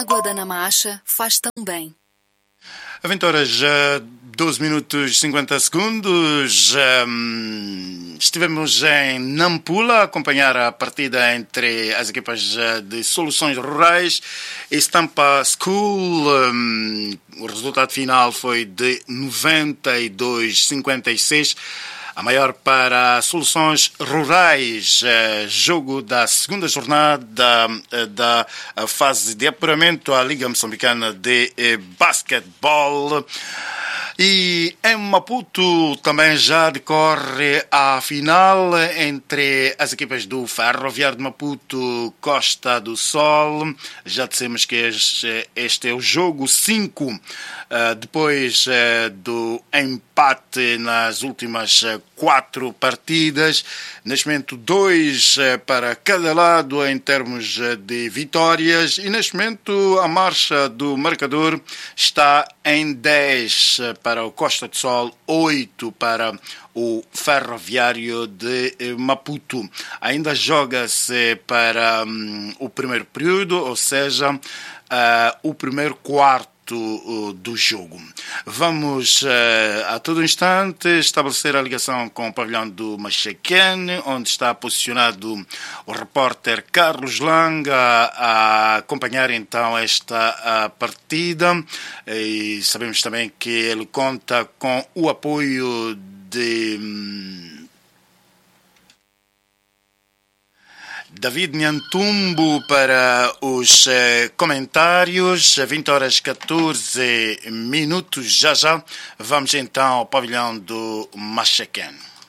água da Namacha faz tão bem. A 20 horas, 12 minutos e 50 segundos. Estivemos em Nampula a acompanhar a partida entre as equipas de Soluções Rurais e Stampa School. O resultado final foi de 92-56. A maior para Soluções Rurais, jogo da segunda jornada da fase de apuramento à Liga Moçambicana de Basquetebol. E em Maputo também já decorre a final entre as equipas do Ferroviário de Maputo, Costa do Sol. Já dissemos que este é o jogo 5, depois do empate nas últimas 4 partidas. Neste momento 2 para cada lado em termos de vitórias, e neste momento a marcha do marcador está em 10 para o Costa do Sol, 8 para o Ferroviário de Maputo. Ainda joga-se para o primeiro período, ou seja, o primeiro quarto do jogo. Vamos a todo instante estabelecer a ligação com o pavilhão do Machequene, onde está posicionado o repórter Carlos Langa a acompanhar então esta partida, e sabemos também que ele conta com o apoio de David Nhantumbo para os comentários. 20 horas 14 minutos. Já vamos então ao pavilhão do Machequene.